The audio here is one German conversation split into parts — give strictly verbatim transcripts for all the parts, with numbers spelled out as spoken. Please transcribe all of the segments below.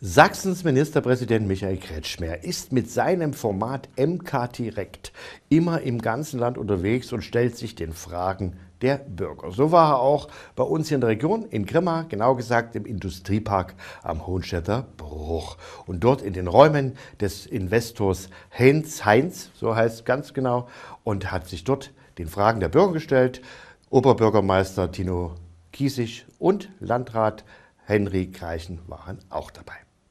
Sachsens Ministerpräsident Michael Kretschmer ist mit seinem Format M K Direkt immer im ganzen Land unterwegs und stellt sich den Fragen der Bürger. So war er auch bei uns hier in der Region, in Grimma, genau gesagt im Industriepark am Hohenstädter Bruch. Und dort in den Räumen des Investors Heinz Heinz, so heißt es ganz genau, und hat sich dort den Fragen der Bürger gestellt. Oberbürgermeister Tino Kiesig und Landrat Henry Greichen waren auch dabei.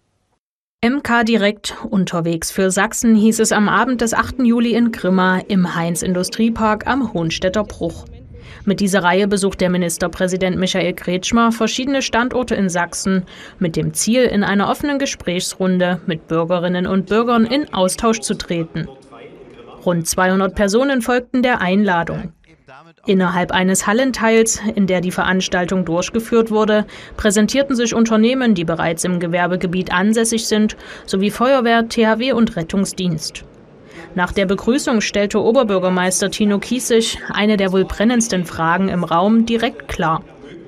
M K Direkt unterwegs für Sachsen hieß es am Abend des achten Juli in Grimma im Heinz Industriepark am Hohenstädter Bruch. Mit dieser Reihe besucht der Ministerpräsident Michael Kretschmer verschiedene Standorte in Sachsen mit dem Ziel, in einer offenen Gesprächsrunde mit Bürgerinnen und Bürgern in Austausch zu treten. Rund zweihundert Personen folgten der Einladung. Innerhalb eines Hallenteils, in der die Veranstaltung durchgeführt wurde, präsentierten sich Unternehmen, die bereits im Gewerbegebiet ansässig sind, sowie Feuerwehr, T H W und Rettungsdienst. Nach der Begrüßung stellte Oberbürgermeister Tino Kiesig eine der wohl brennendsten Fragen im Raum direkt klar.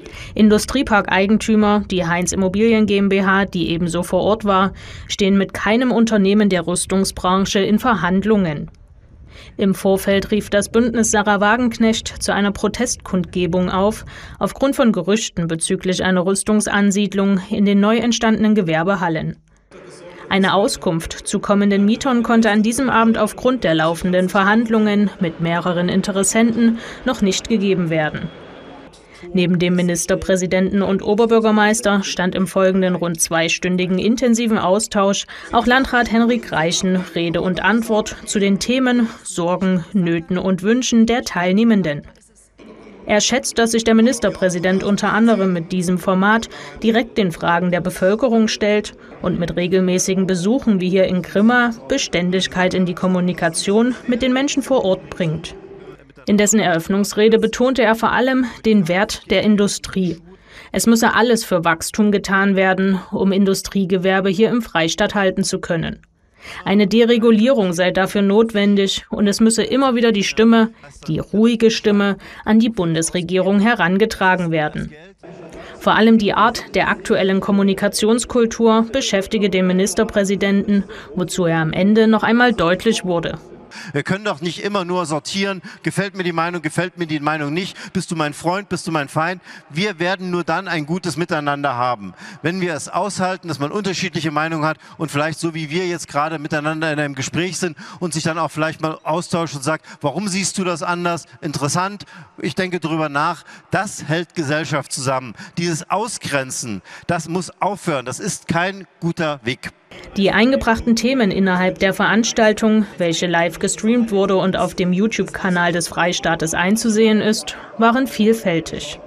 Industriepark-Eigentümer, die Heinz Immobilien GmbH, die ebenso vor Ort war, stehen mit keinem Unternehmen der Rüstungsbranche in Verhandlungen. Im Vorfeld rief das Bündnis Sarah Wagenknecht zu einer Protestkundgebung auf, aufgrund von Gerüchten bezüglich einer Rüstungsansiedlung in den neu entstandenen Gewerbehallen. Eine Auskunft zu kommenden Mietern konnte an diesem Abend aufgrund der laufenden Verhandlungen mit mehreren Interessenten noch nicht gegeben werden. Neben dem Ministerpräsidenten und Oberbürgermeister stand im folgenden rund zweistündigen intensiven Austausch auch Landrat Henry Greichen Rede und Antwort zu den Themen, Sorgen, Nöten und Wünschen der Teilnehmenden. Er schätzt, dass sich der Ministerpräsident unter anderem mit diesem Format direkt den Fragen der Bevölkerung stellt und mit regelmäßigen Besuchen wie hier in Grimma Beständigkeit in die Kommunikation mit den Menschen vor Ort bringt. In dessen Eröffnungsrede betonte er vor allem den Wert der Industrie. Es müsse alles für Wachstum getan werden, um Industriegewerbe hier im Freistaat halten zu können. Eine Deregulierung sei dafür notwendig und es müsse immer wieder die Stimme, die ruhige Stimme, an die Bundesregierung herangetragen werden. Vor allem die Art der aktuellen Kommunikationskultur beschäftige den Ministerpräsidenten, wozu er am Ende noch einmal deutlich wurde. Wir können doch nicht immer nur sortieren, gefällt mir die Meinung, gefällt mir die Meinung nicht, bist du mein Freund, bist du mein Feind. Wir werden nur dann ein gutes Miteinander haben, wenn wir es aushalten, dass man unterschiedliche Meinungen hat und vielleicht so wie wir jetzt gerade miteinander in einem Gespräch sind und sich dann auch vielleicht mal austauscht und sagt, warum siehst du das anders? Interessant, ich denke darüber nach. Das hält Gesellschaft zusammen. Dieses Ausgrenzen, das muss aufhören, das ist kein guter Weg. Die eingebrachten Themen innerhalb der Veranstaltung, welche live gestreamt wurde und auf dem YouTube-Kanal des Freistaates einzusehen ist, waren vielfältig.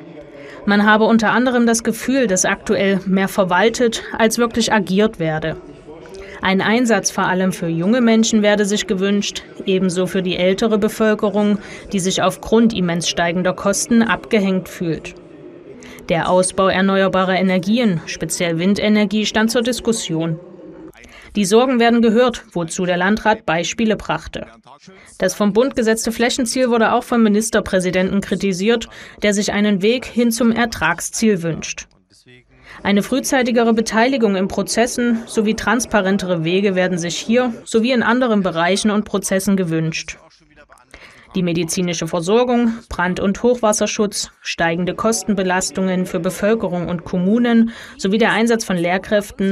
Man habe unter anderem das Gefühl, dass aktuell mehr verwaltet als wirklich agiert werde. Ein Einsatz vor allem für junge Menschen werde sich gewünscht, ebenso für die ältere Bevölkerung, die sich aufgrund immens steigender Kosten abgehängt fühlt. Der Ausbau erneuerbarer Energien, speziell Windenergie, stand zur Diskussion. Die Sorgen werden gehört, wozu der Landrat Beispiele brachte. Das vom Bund gesetzte Flächenziel wurde auch vom Ministerpräsidenten kritisiert, der sich einen Weg hin zum Ertragsziel wünscht. Eine frühzeitigere Beteiligung in Prozessen sowie transparentere Wege werden sich hier sowie in anderen Bereichen und Prozessen gewünscht. Die medizinische Versorgung, Brand- und Hochwasserschutz, steigende Kostenbelastungen für Bevölkerung und Kommunen sowie der Einsatz von Lehrkräften